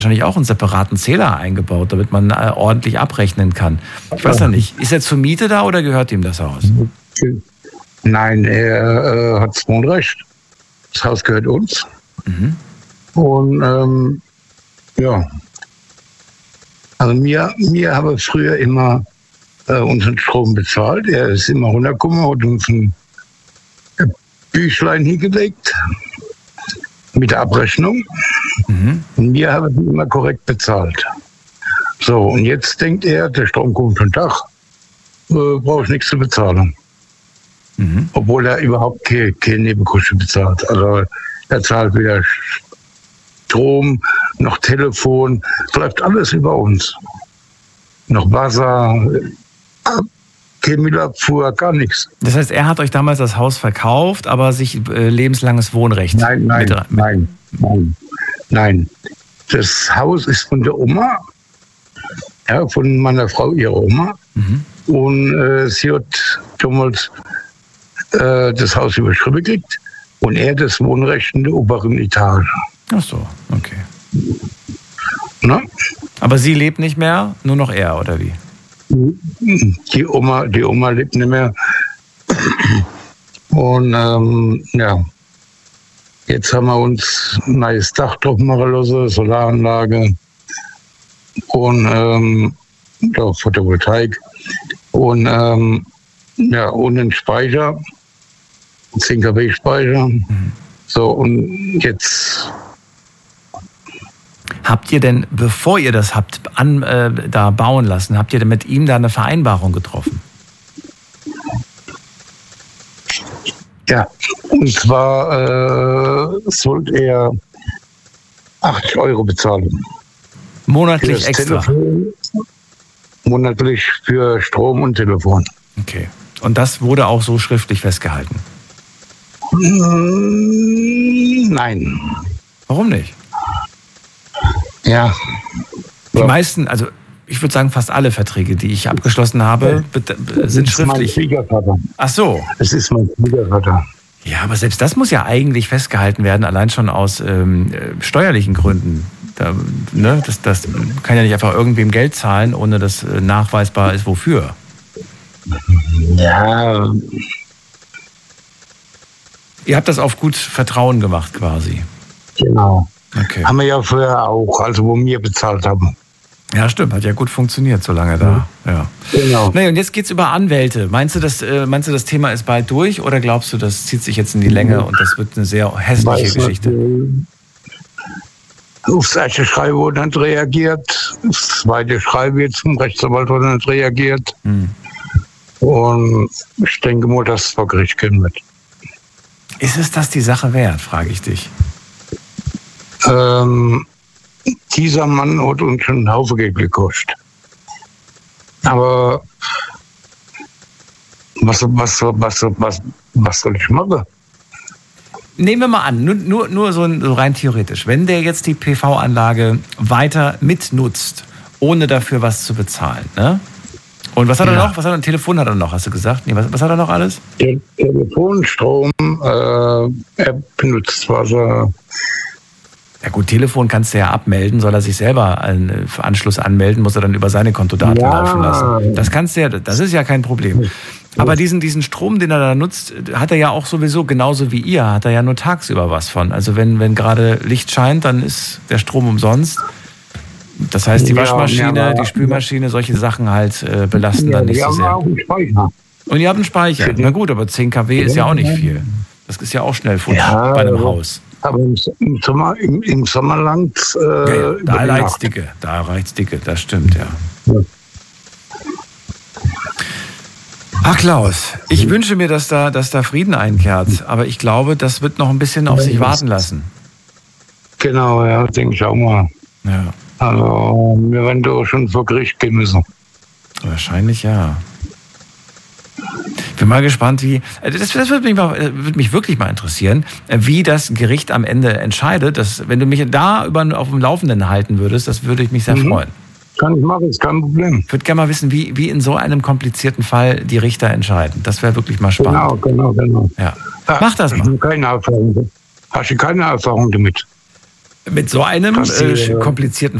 wahrscheinlich auch einen separaten Zähler eingebaut, damit man ordentlich abrechnen kann. Ich weiß ja nicht, ist er zur Miete da oder gehört ihm das Haus? Nein, er hat das Wohnrecht. Das Haus gehört uns. Mhm. Und ja, also mir habe früher immer unseren Strom bezahlt. Er ist immer runtergekommen, hat uns ein Büchlein hingelegt mit der Abrechnung. Mhm. Und wir haben ihn immer korrekt bezahlt. So, und jetzt denkt er, der Strom kommt vom Dach, brauche ich nichts zu bezahlen. Mhm. Obwohl er überhaupt keine Nebenkosten bezahlt. Also er zahlt weder Strom noch Telefon, es läuft alles über uns. Noch Wasser, keine Müllabfuhr, gar nichts. Das heißt, er hat euch damals das Haus verkauft, aber sich lebenslanges Wohnrecht. Nein. Das Haus ist von der Oma, ja, von meiner Frau, ihrer Oma. Mhm. Und sie hat damals das Haus überschrieben gekriegt und er das Wohnrecht in der oberen Etage. Ach so, okay. Na? Aber sie lebt nicht mehr, nur noch er, oder wie? Die Oma lebt nicht mehr. Und ja, jetzt haben wir uns ein neues Dach drauf machen lassen, Solaranlage und Photovoltaik und ja, und einen Speicher, 10 kW Speicher. Mhm. So, und jetzt. Habt ihr denn, bevor ihr das habt da bauen lassen, habt ihr denn mit ihm da eine Vereinbarung getroffen? Ja, und zwar sollte er 80 € bezahlen. Monatlich extra? Telefon, monatlich für Strom und Telefon. Okay. Und das wurde auch so schriftlich festgehalten? Nein. Warum nicht? Ja. Die meisten, also ich würde sagen fast alle Verträge, die ich abgeschlossen habe, sind schriftlich. Mein Schwiegervater. Ach so. Es ist mein Schwiegervater. Ja, aber selbst das muss ja eigentlich festgehalten werden, allein schon aus steuerlichen Gründen. Das kann ja nicht einfach irgendwem Geld zahlen, ohne dass nachweisbar ist, wofür. Ja. Ihr habt das auf gut Vertrauen gemacht quasi. Genau. Okay. Haben wir ja vorher auch, also wo wir bezahlt haben. Ja, stimmt, hat ja gut funktioniert, so lange da. Ja. Genau. Naja, und jetzt geht's über Anwälte. Meinst du, das Thema ist bald durch oder glaubst du, das zieht sich jetzt in die Länge und das wird eine sehr hässliche Geschichte? Aufs erste Schreiben wurde nicht reagiert, aufs zweite Schreiben jetzt zum Rechtsanwalt wurde nicht reagiert. Und ich denke mal, dass es vor Gericht gehen wird. Ist es das die Sache wert, frage ich dich. Dieser Mann hat uns schon einen Haufen Geld gekostet. Aber was soll ich machen? Nehmen wir mal an, nur so rein theoretisch. Wenn der jetzt die PV-Anlage weiter mitnutzt, ohne dafür was zu bezahlen, ne? Und was hat er noch? Ein Telefon hat er noch, hast du gesagt? Nee, was hat er noch alles? Telefon, Strom, er benutzt Wasser. Ja gut, Telefon kannst du ja abmelden, soll er sich selber einen Anschluss anmelden, muss er dann über seine Kontodaten laufen lassen. Das kannst du ja, das ist ja kein Problem. Aber diesen Strom, den er da nutzt, hat er ja auch sowieso, genauso wie ihr, hat er ja nur tagsüber was von. Also wenn gerade Licht scheint, dann ist der Strom umsonst. Das heißt, die Waschmaschine, die Spülmaschine, solche Sachen halt belasten dann nicht so sehr. Auch einen Speicher. Und ihr habt einen Speicher. Na gut, aber 10 kW ist ja auch nicht viel. Das ist ja auch schnell futsch bei einem Haus. Aber im Sommer langt da reicht's dicke, das stimmt, ja. Ach Klaus, ich wünsche mir, dass da Frieden einkehrt, aber ich glaube, das wird noch ein bisschen auf sich warten lassen. Genau, ja, denke ich auch mal. Ja. Also, wir werden doch schon vor Gericht gehen müssen. Wahrscheinlich ja. Bin mal gespannt, wie. Das würde mich wirklich mal interessieren, wie das Gericht am Ende entscheidet. Wenn du mich da auf dem Laufenden halten würdest, das würde ich mich sehr freuen. Kann ich machen, ist kein Problem. Ich würde gerne mal wissen, wie in so einem komplizierten Fall die Richter entscheiden. Das wäre wirklich mal spannend. Genau. Ja. Mach das mal. Hast du keine Erfahrung damit? Mit so einem komplizierten